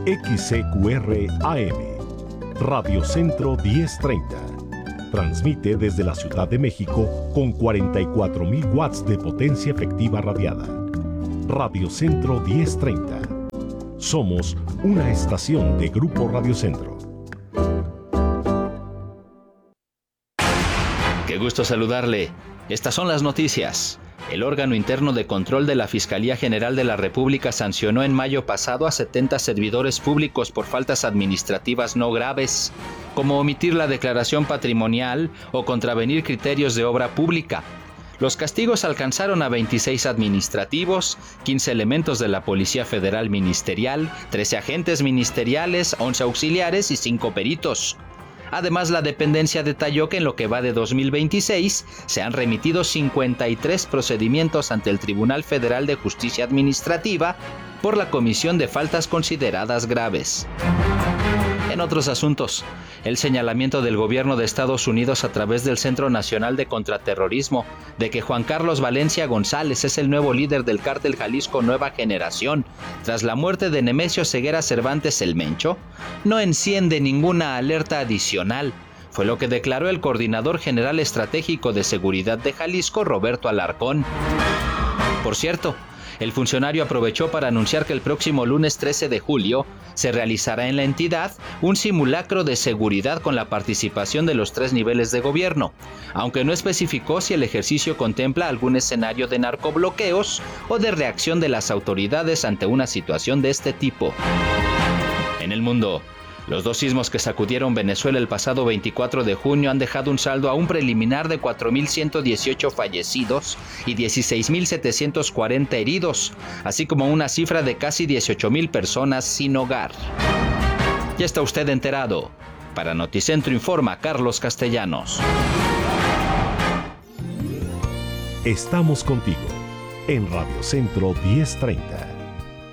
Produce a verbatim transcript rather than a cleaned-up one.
X C Q R A M, Radio Centro diez treinta. Transmite desde la Ciudad de México con cuarenta y cuatro mil watts de potencia efectiva radiada. Radio Centro diez treinta. Somos una estación de Grupo Radio Centro. Qué gusto saludarle. Estas son las noticias. El órgano interno de control de la Fiscalía General de la República sancionó en mayo pasado a setenta servidores públicos por faltas administrativas no graves, como omitir la declaración patrimonial o contravenir criterios de obra pública. Los castigos alcanzaron a veintiséis administrativos, quince elementos de la Policía Federal Ministerial, trece agentes ministeriales, once auxiliares y cinco peritos. Además, la dependencia detalló que en lo que va de dos mil veintiséis se han remitido cincuenta y tres procedimientos ante el Tribunal Federal de Justicia Administrativa por la comisión de faltas consideradas graves. En otros asuntos, el señalamiento del gobierno de Estados Unidos a través del Centro Nacional de Contraterrorismo de que Juan Carlos Valencia González es el nuevo líder del Cártel Jalisco Nueva Generación tras la muerte de Nemesio Ceguera Cervantes el Mencho, no enciende ninguna alerta adicional. Fue lo que declaró el Coordinador General Estratégico de Seguridad de Jalisco, Roberto Alarcón. Por cierto, el funcionario aprovechó para anunciar que el próximo lunes trece de julio se realizará en la entidad un simulacro de seguridad con la participación de los tres niveles de gobierno, aunque no especificó si el ejercicio contempla algún escenario de narcobloqueos o de reacción de las autoridades ante una situación de este tipo. En el mundo, los dos sismos que sacudieron Venezuela el pasado veinticuatro de junio han dejado un saldo aún preliminar de cuatro mil ciento dieciocho fallecidos y dieciséis mil setecientos cuarenta heridos, así como una cifra de casi dieciocho mil personas sin hogar. Ya está usted enterado. Para Noticentro informa Carlos Castellanos. Estamos contigo en Radio Centro diez treinta.